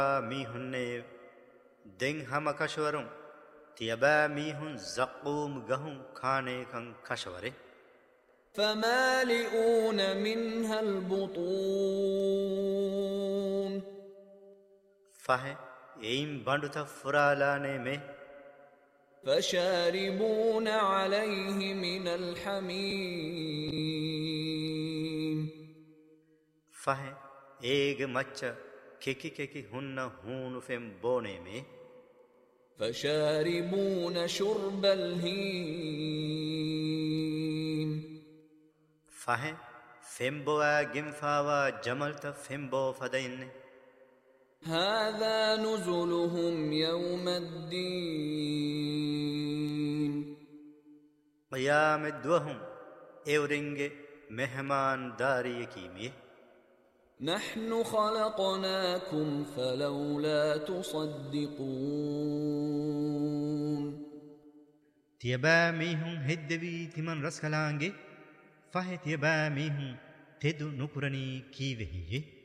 ميهن دين هم كشورم تيبا ميهن زقوم گهون خانه كان كشوره فمالئون منها البطون فه ايم بندت فرالانه مه فشاربون عليه من الحميم فه ايگ مچ كيكي كيكي هن هون فم بونه مه فشاربون شرب الهيم فه فمبوا گمفاوا جملت فمبو فدين هذا نزلهم يوم الدين قيام دوهم اورنگ مهمان داري كيمي نحن خلقناكم فلولا تصدقون تيبا ميهن هدوي تمن رسكلانگه فه تيبا ميهن تدو نكرني كيوهي